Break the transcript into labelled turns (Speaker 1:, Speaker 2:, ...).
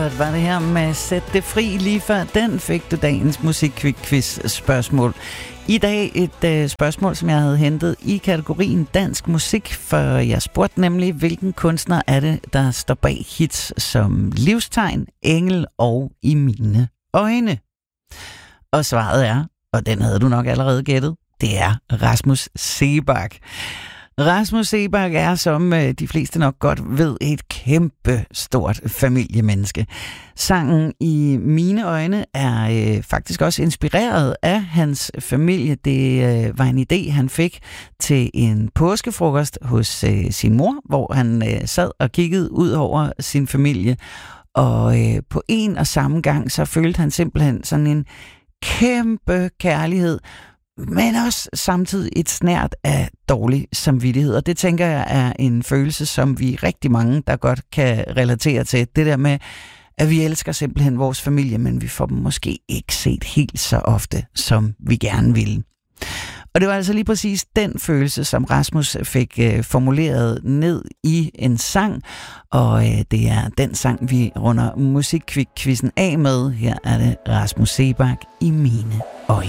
Speaker 1: Var det her med Sæt det fri lige før den fik du dagens musikquiz spørgsmål. I dag et spørgsmål, som jeg havde hentet i kategorien dansk musik, for jeg spurgte nemlig, hvilken kunstner er det, der står bag hits som Livstegn, Engel og I mine øjne. Og svaret er, og den havde du nok allerede gættet, det er Rasmus Seebach. Rasmus Seebach er, som de fleste nok godt ved, et kæmpe stort familiemenneske. Sangen I mine øjne er faktisk også inspireret af hans familie. Det var en idé, han fik til en påskefrokost hos sin mor, hvor han sad og kiggede ud over sin familie. Og på en og samme gang, så følte han simpelthen sådan en kæmpe kærlighed, men også samtidig et snært af dårlig samvittighed. Og det tænker jeg er en følelse, som vi rigtig mange, der godt kan relatere til. Det der med, at vi elsker simpelthen vores familie, men vi får dem måske ikke set helt så ofte, som vi gerne ville. Og det var altså lige præcis den følelse, som Rasmus fik formuleret ned i en sang. Og det er den sang, vi runder musikquizzen af med. Her er det Rasmus Seebach I mine øjne.